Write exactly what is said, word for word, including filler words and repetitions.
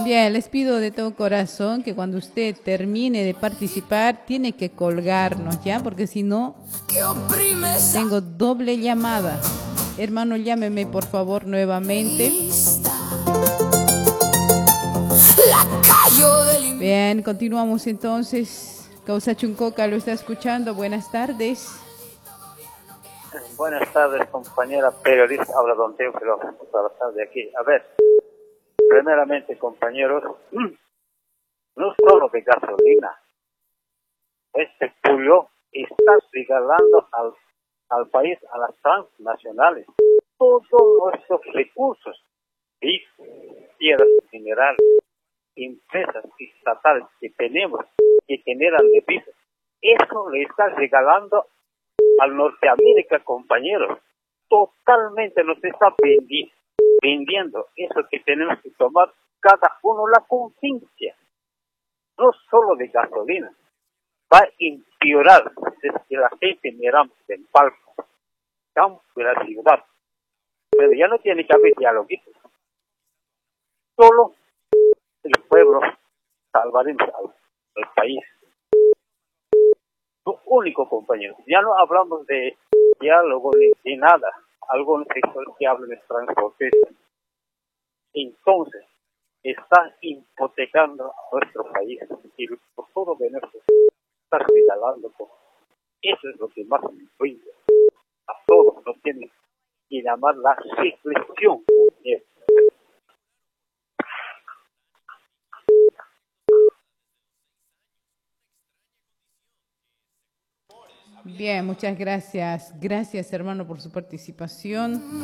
Bien, les pido de todo corazón que cuando usted termine de participar, tiene que colgarnos, ¿ya? Porque si no, tengo doble llamada. Hermano, llámeme por favor nuevamente. Bien, continuamos entonces. Causa Chuncoca lo está escuchando. Buenas tardes. Buenas tardes, compañera periodista. Habla don Teófilo, de aquí. A ver, primeramente, compañeros, no solo de gasolina. Este Puyo está regalando al, al país, a las transnacionales, todos nuestros recursos, y tierras minerales, empresas estatales que tenemos, que generan divisas. Eso le está regalando al Norteamérica, compañeros. Totalmente nos está vendi vendiendo eso que tenemos que tomar cada uno la conciencia. No solo de gasolina. Va a empeorar desde que la gente miramos del palco, campo de la ciudad. Pero ya no tiene que haber diálogo. Solo el pueblo salvaremos al, al país. Lo único, compañero. Ya no hablamos de diálogo ni de nada. Algunos sectores que hablan de transporte. Entonces, está hipotecando a nuestro país y el futuro de nuestro país está regalando. Eso es lo que más me cuenta. A todos nos tienen que llamar la reflexión. Bien, muchas gracias. Gracias, hermano, por su participación.